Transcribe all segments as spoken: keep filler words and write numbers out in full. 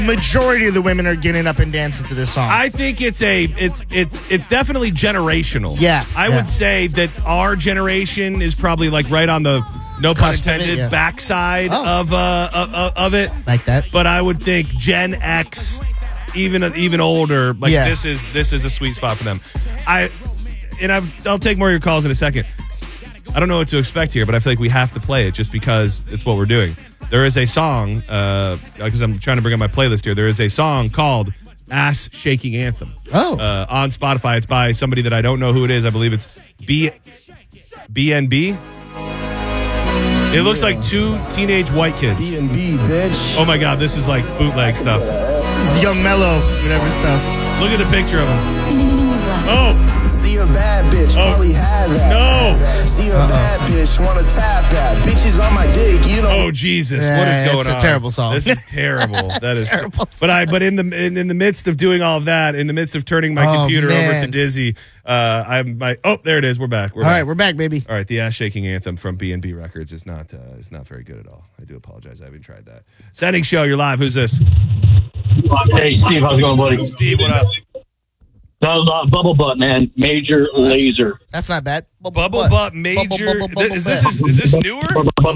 majority of the women are getting up and dancing to this song. I think it's a it's it's it's definitely generational. Yeah, I yeah. would say that our generation is probably like right on the no pun Cusp of it, intended yeah. backside Oh. of uh of, of it. Like that. But I would think Gen X, even even older, like Yeah. this is this is a sweet spot for them. I and I've, I'll take more of your calls in a second. I don't know what to expect here, but I feel like we have to play it just because it's what we're doing. There is a song, uh, because I'm trying to bring up my playlist here. There is a song called Ass Shaking Anthem. Oh. Uh, on Spotify. It's by somebody that I don't know who it is. I believe it's B BNB. It looks like two teenage white kids. B and B, bitch. Oh my God, this is like bootleg stuff. This is Young Mellow, whatever stuff. Look at the picture of him. Oh, See a bad bitch, Oh. probably had that. no. See a bad bitch, wanna tap that. Bitches on my dick, you know. Oh Jesus! What Yeah, is going it's a on? terrible song. This is terrible. That is Terrible. But I, but in the in, in the midst of doing all of that, in the midst of turning my Oh, computer over to man. Dizzy, uh, I'm my. Oh, there it is. We're back. We're All back. right, we're back, baby. All right, the ass shaking anthem from B and B Records is not uh, is not very good at all. I do apologize. I haven't tried that. Setting show. You're live. Who's this? Hey, Steve, how's it going, buddy? Steve. What up? That was uh, Bubble Butt, man. Major Laser. That's not bad. Bubble Butt Major. Bubble, bubble, Th- is this butt. is, is this newer? Bubble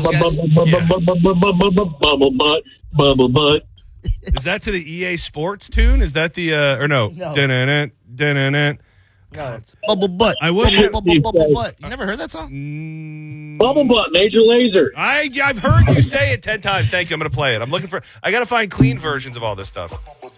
Butt. Bubble Butt. Is that to the E A Sports tune? Is that the uh, or no? No. Dun-dun-dun, dun-dun-dun. No, it's Bubble Butt. I was- Bubble, bubble, bubble, butt. You never heard that song? Mm, Bubble Butt, Major Laser. I I've heard you say it ten times. Thank you. I'm gonna play it. I'm looking for. I gotta find clean versions of all this stuff.